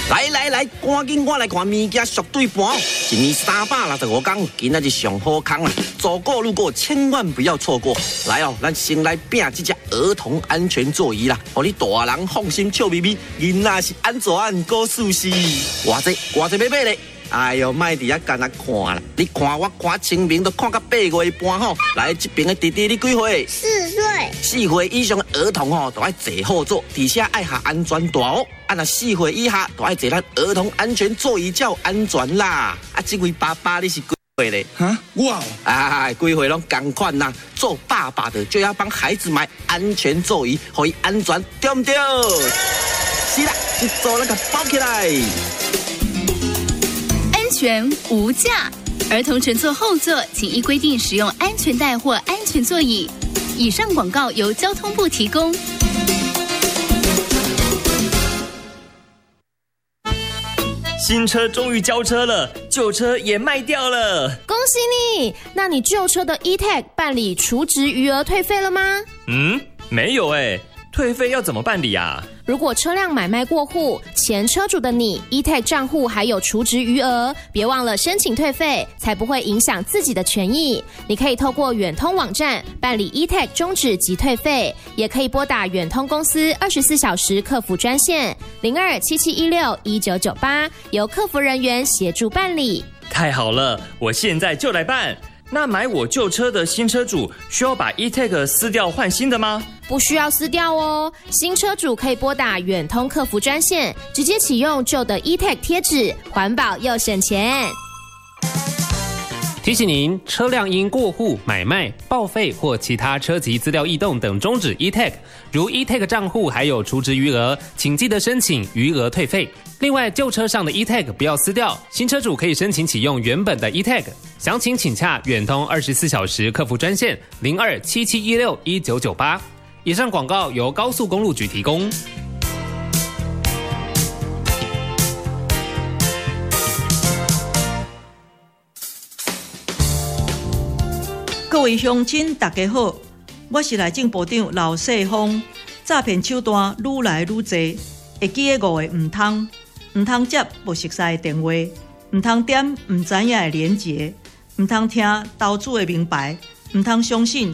来，赶紧我来看物件属对盘。一年365天，今仔日上好康啊！走过路过，千万不要错过。来哦，咱先来拼这只儿童安全座椅啦，让你大人放心笑眯眯，囡仔是安全高舒适。偌济要买咧？哎呦，莫伫遐干那看啦！你看我看清明都看到8月半吼。来这边的弟弟，你几岁 ？4岁。 4岁以上的儿童吼，都要坐后座，而且爱下安全带哦。若4岁以下，都爱坐咱儿童安全座椅，较安全啦。这位爸爸你是几岁咧？ 哈，我几岁拢同款啦。做爸爸的就要帮孩子买安全座椅，可以安全，对不对？是啦，一座那个包起来。 安全无价，儿童乘坐后座请依规定使用安全带或安全座椅。以上广告由交通部提供。 新车终于交车了，旧车也卖掉了， 恭喜你！那你旧车的 E-Tag 办理除值余额退费了吗？ 没有退费要怎么办理啊？ 如果车辆买卖过户，前车主的你 E-Tag 账户还有除值余额，别忘了申请退费，才不会影响自己的权益。你可以透过远通网站办理 E-Tag 终止及退费，也可以拨打远通公司24小时客服专线0277161998，由客服人员协助办理。 太好了，我现在就来办。那买我旧车的新车主需要把 E-Tag 撕掉换新的吗？ 不需要撕掉哦，新车主可以拨打远通客服专线，直接启用旧的 E-Tag 贴纸，环保又省钱。 提醒您，车辆因过户、买卖、报废或其他车籍资料异动等终止 E-Tag， 如 E-Tag 账户还有除值余额，请记得申请余额退费。另外，旧车上的 E-Tag 不要撕掉，新车主可以申请启用原本的 E-Tag。详情请洽远通24小时客服专线0277161998。以上广告由高速公路局提供。 各位乡亲，大家好，我是内政部长刘世芳。诈骗手段愈来愈多，会记得5个唔通接不熟悉的电话，唔通点唔知影的连结，唔通听投资的名牌，唔通相信